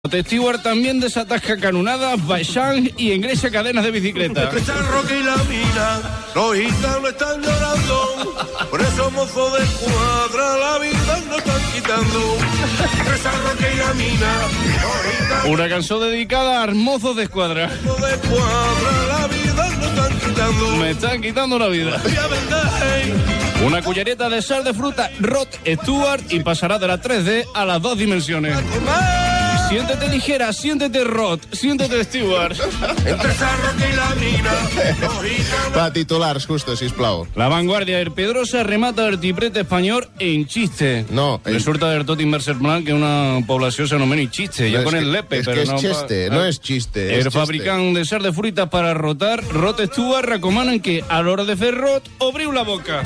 Stewart también desatasca canonadas, baixán y engrecha cadenas de bicicleta. Está el Roque y la mina, los gitanos están llorando, por eso mozo de cuadra la vida no están quitando. Está el Roque y la mina, los gitanos... Una canción dedicada a mozos de escuadra. Mozo de cuadra la vida no están quitando. Me están quitando la vida. Una cullereta de sal de fruta Rod Stewart y pasará de la 3D a las 2 dimensiones. Siéntete ligera, siéntete Rod, siéntete Stewart. Entre San Roque y la mina, los gitanos... Va, titulars, justo, sisplau. La Vanguardia, el Pedrosa remata el triplete español en chiste. No, Resulta del tot inverser blanc que una població s'anomeni xiste, ja con el lepe. És però que és no xiste, no és xiste. El fabricant de sal de fruita para rotar, Rod Stewart, recomanen que a l'hora de fer rot, obriu la boca.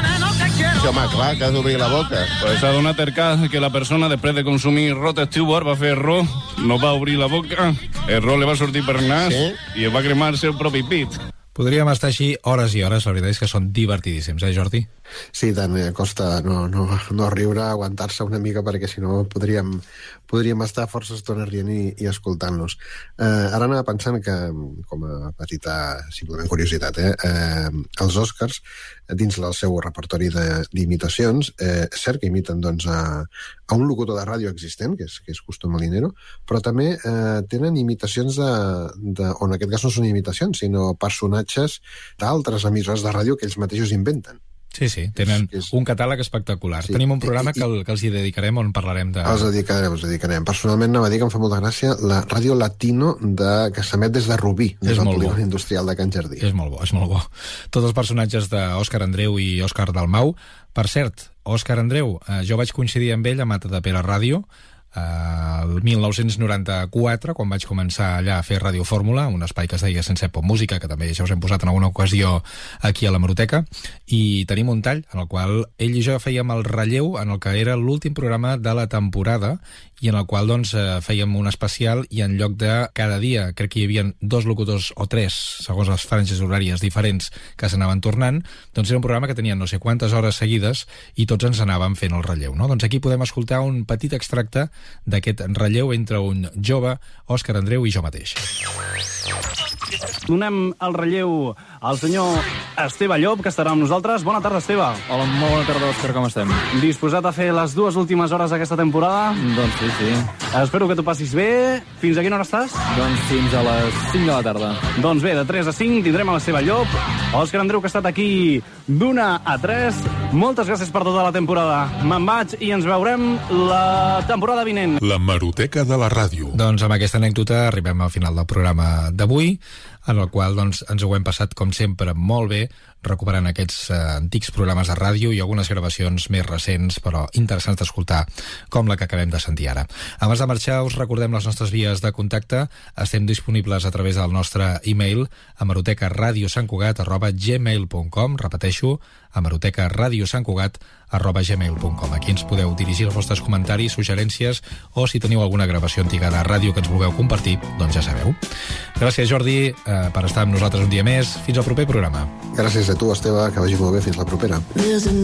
Sí, home, clar, que has d'obrir la boca. Pues ha donat el cas que la persona, després de consumir Rod Stewart, va fer ro, no va obrir la boca, el ro li va sortir per nas i va cremar-se el propi pit. Podríem estar així hores i hores, la veritat és que són divertidíssims, Jordi? Sí, tant, costa no riure, aguantar-se una mica, perquè si no podríem estar força estona rient i escoltant-los. Ara anava pensant que, com a petita, simplement curiositat, els Oscars, dins del seu repertori d'imitacions, és cert que imiten doncs, a un locutor de ràdio existent, que és Justo Molinero, però també tenen imitacions on en aquest cas no són imitacions, sinó personatges d'altres emissores de ràdio que ells mateixos inventen. Sí, tenen un catàleg espectacular. Sí. Tenim un programa que els hi dedicarem on parlarem de... Els dedicarem. Personalment anava a dir que em fa molta gràcia la ràdio latino que s'emet des de Rubí, des del polígon industrial de Can Jardí. És molt bo. Tots els personatges d'Òscar Andreu i Òscar Dalmau. Per cert, Òscar Andreu, jo vaig coincidir amb ell a Matadepera Ràdio, el 1994, quan vaig començar allà a fer Ràdio Fórmula, un espai que es deia Sense Pop Música, que també ja us hem posat en alguna ocasió aquí a l'Hemeroteca, i tenim un tall en el qual ell i jo fèiem el relleu en el que era l'últim programa de la temporada i en el qual doncs, fèiem un especial i en lloc de cada dia, crec que hi havia 2 locutors o 3, segons les franges horàries diferents que s'anaven tornant, doncs era un programa que tenia no sé quantes hores seguides i tots ens anàvem fent el relleu, no? Doncs aquí podem escoltar un petit extracte d'aquest relleu entre un jove, Òscar Andreu i jo mateix. Donem el relleu al senyor Esteve Llop, que estarà amb nosaltres. Bona tarda, Esteve. Hola, molt bona tarda, Òscar, com estem? Disposat a fer les 2 últimes hores d'aquesta temporada? Doncs sí. Espero que t'ho passis bé. Fins a quina hora estàs? Doncs fins a les 5 de la tarda. Doncs bé, de 3 a 5 tindrem a l'Esteve Llop. Òscar Andreu, que ha estat aquí d'1 a 3. Moltes gràcies per tota la temporada. Me'n vaig i ens veurem la temporada vinent. L'Hemeroteca de la ràdio. Doncs amb aquesta anècdota arribem al final del programa d'avui, en el qual doncs, ens ho hem passat, com sempre, molt bé, recuperant aquests antics programes de ràdio i algunes gravacions més recents, però interessants d'escoltar, com la que acabem de sentir ara. Abans de marxar, us recordem les nostres vies de contacte. Estem disponibles a través del nostre e-mail, hemerotecaradiosantcugat@gmail.com. Repeteixo, hemerotecaradiosantcugat@gmail.com. Aquí ens podeu dirigir els vostres comentaris, suggerències, o si teniu alguna gravació antiga de ràdio que ens vulgueu compartir, doncs ja sabeu. Gràcies, Jordi, per estar amb nosaltres un dia més. Fins al proper programa. Gràcies a tu, Esteve, que vagi molt bé. Fins la propera.